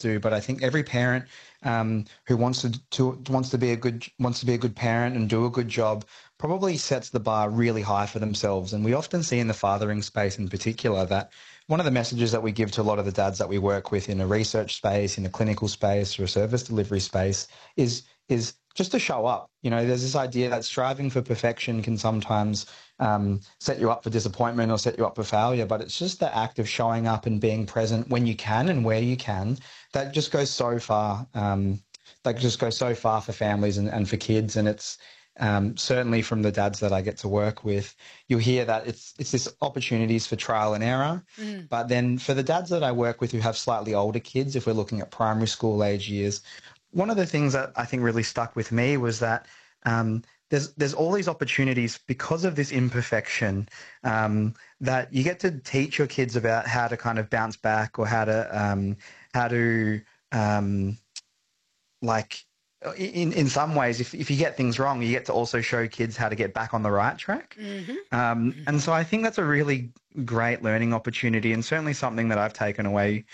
do, but I think every parent who wants to be a good parent and do a good job probably sets the bar really high for themselves. And we often see in the fathering space in particular that one of the messages that we give to a lot of the dads that we work with in a research space, in a clinical space, or a service delivery space is just to show up. You know, there's this idea that striving for perfection can sometimes set you up for disappointment or set you up for failure, but it's just the act of showing up and being present when you can and where you can that just goes so far. That just goes so far for families and for kids, and it's certainly from the dads that I get to work with, you'll hear that it's this opportunities for trial and error. But then for the dads that I work with who have slightly older kids, if we're looking at primary school age years, one of the things that I think really stuck with me was that there's all these opportunities because of this imperfection that you get to teach your kids about how to kind of bounce back or how to like in some ways, if you get things wrong, you get to also show kids how to get back on the right track. And so I think that's a really great learning opportunity, and certainly something that I've taken away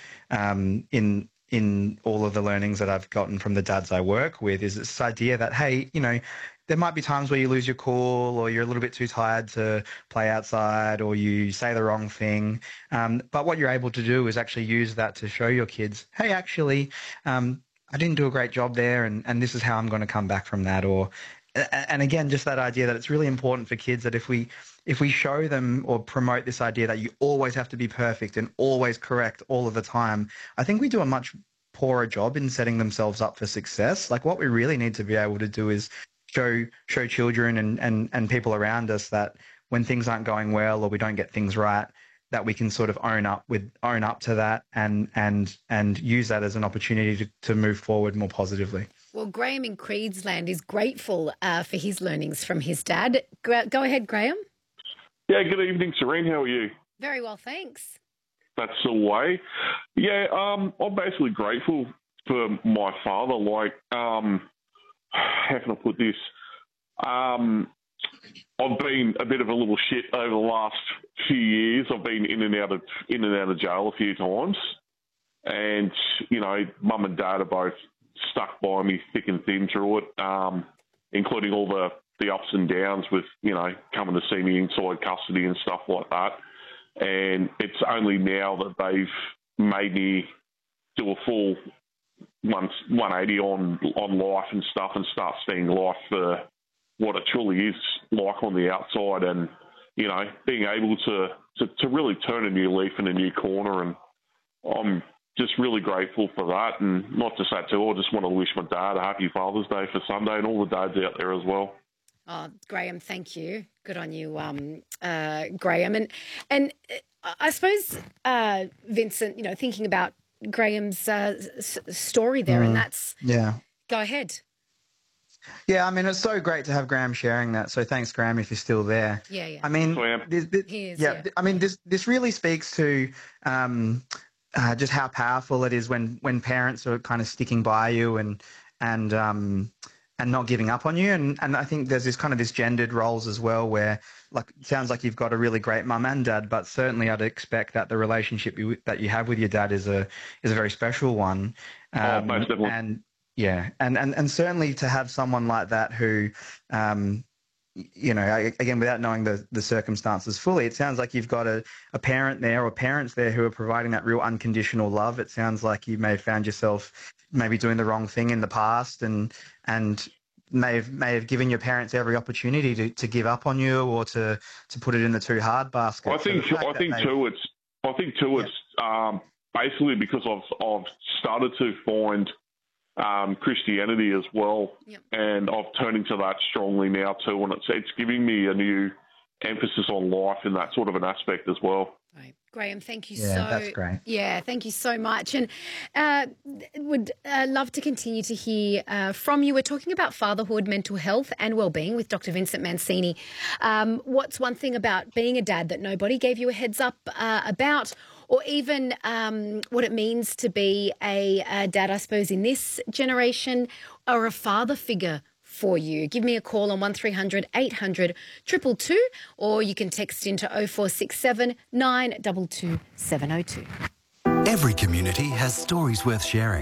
in all of the learnings that I've gotten from the dads I work with is this idea that, hey, you know, there might be times where you lose your cool or you're a little bit too tired to play outside or you say the wrong thing. But what you're able to do is actually use that to show your kids, hey, actually, I didn't do a great job there and this is how I'm going to come back from that. And again, just that idea that it's really important for kids that if we show them or promote this idea that you always have to be perfect and always correct all of the time, I think we do a much poorer job in setting themselves up for success. Like what we really need to be able to do is show children and people around us that when things aren't going well or we don't get things right, that we can sort of own up to that and use that as an opportunity to move forward more positively. Well, Graham in Creedsland is grateful for his learnings from his dad. Go ahead, Graham. Yeah, good evening, Serene. How are you? Very well, thanks. That's the way. Yeah, I'm basically grateful for my father. Like, how can I put this? I've been a bit of a little shit over the last few years. I've been in and out of jail a few times, and you know, mum and dad are both stuck by me thick and thin through it, including all the ups and downs with, you know, coming to see me inside custody and stuff like that. And it's only now that they've made me do a full 180 on life and stuff and start seeing life for what it truly is like on the outside, and, you know, being able to really turn a new leaf in a new corner. And I'm just really grateful for that. And not just that too, I just want to wish my dad a happy Father's Day for Sunday and all the dads out there as well. Oh, Graham, thank you. Good on you, Graham. And I suppose, Vincent, you know, thinking about Graham's story there, and that's... Yeah. Go ahead. Yeah, I mean, it's so great to have Graham sharing that. So thanks, Graham, if you're still there. Yeah. I mean, He is, yeah. I mean, this really speaks to just how powerful it is when parents are kind of sticking by you and not giving up on you. And I think there's this gendered roles as well where, like, it sounds like you've got a really great mum and dad, but certainly I'd expect that the relationship that you have with your dad is a very special one. Most definitely. And yeah, and certainly to have someone like that who, you know, again, without knowing the circumstances fully, it sounds like you've got a parent there or parents there who are providing that real unconditional love. It sounds like you may have found yourself maybe doing the wrong thing in the past and may have given your parents every opportunity to give up on you or to put it in the too hard basket. I think too it's basically because I've started to find Christianity as well, yep. And I've turned into that strongly now too, and it's giving me a new emphasis on life in that sort of an aspect as well. Right. Graham, thank you that's great. Yeah, thank you so much. And would love to continue to hear from you. We're talking about fatherhood, mental health and wellbeing with Dr. Vincent Mancini. What's one thing about being a dad that nobody gave you a heads up about, or even what it means to be a dad, I suppose, in this generation, or a father figure for you? Give me a call on 1300 800 222, or you can text into 0467 922 702. Every community has stories worth sharing.